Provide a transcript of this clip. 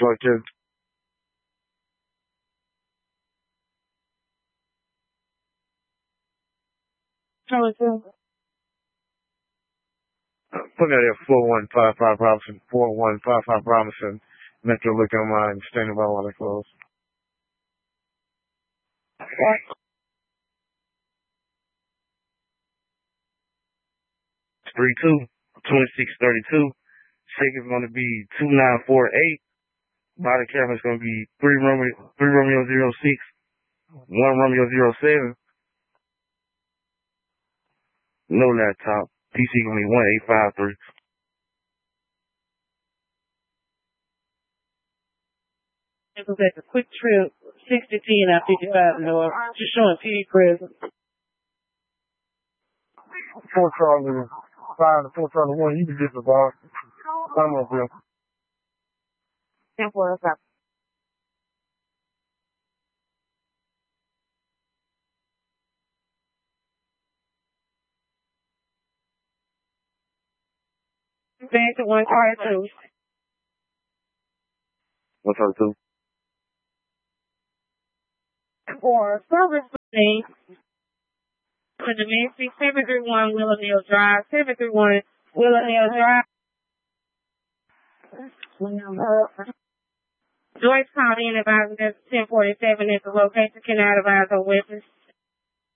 like that. How is it? Put that at 4155 Robinson, 4155 Robinson. Metro look on mine, standing by while I close. What? 32, 2632. Second's going to be 2948. Body camera's going to be 3 Romeo 06, 1 Romeo 07. No laptop. PC going to be 1853. It was at the Quick Trip, 6010 out 55 North, just showing PD presence. 4 Charlie 5 to 4 Charlie 1, you can get the bar. I'm up here. 10-4, okay. Back to 132. 132. For service name, for domestic, 731 Willow Hill Drive, 731 Willow Hill Drive. Joyce called in advising us 1047 at the location cannot advise on weapons.